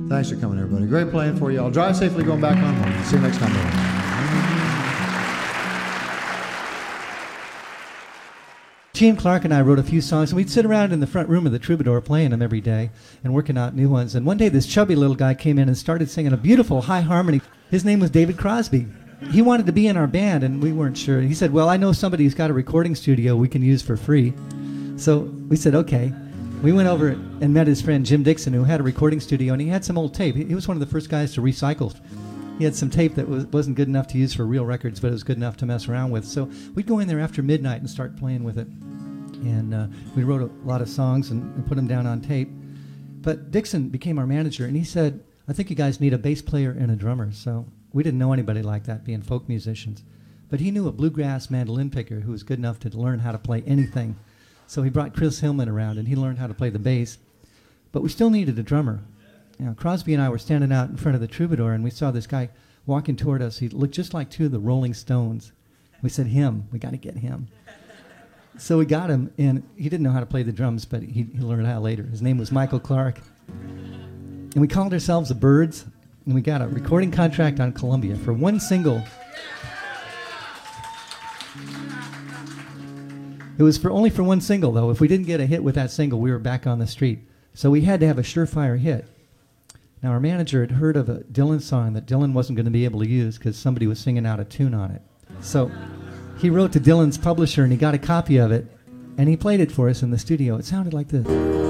Thanks for coming, everybody. Great playing for you. I'll drive safely going back on home. See you next time, everyone. Gene Clark and I wrote a few songs, and we'd sit around in the front room of the Troubadour playing them every day and working out new ones. And one day this chubby little guy came in and started singing a beautiful high harmony. His name was David Crosby. He wanted to be in our band, and we weren't sure. He said, well, I know somebody who's got a recording studio we can use for free. So we said, okay. We went over and met his friend Jim Dixon, who had a recording studio, and he had some old tape. He was one of the first guys to recycle. He had some tape that wasn't good enough to use for real records, but it was good enough to mess around with. So we'd go in there after midnight and start playing with it. And we wrote a lot of songs and put them down on tape. But Dixon became our manager, and he said, I think you guys need a bass player and a drummer. So we didn't know anybody like that, being folk musicians. But he knew a bluegrass mandolin picker who was good enough to learn how to play anything. So he brought Chris Hillman around, and he learned how to play the bass. But we still needed a drummer. You know, Crosby and I were standing out in front of the Troubadour, and we saw this guy walking toward us. He looked just like two of the Rolling Stones. We said, him. We got to get him. So we got him, and he didn't know how to play the drums, but he learned how later. His name was Michael Clark. And we called ourselves the Byrds, and we got a recording contract on Columbia for one single. It was only for one single, though. If we didn't get a hit with that single, we were back on the street. So we had to have a surefire hit. Now, our manager had heard of a Dylan song that Dylan wasn't going to be able to use because somebody was singing out of tune on it. So he wrote to Dylan's publisher, and he got a copy of it, and he played it for us in the studio. It sounded like this.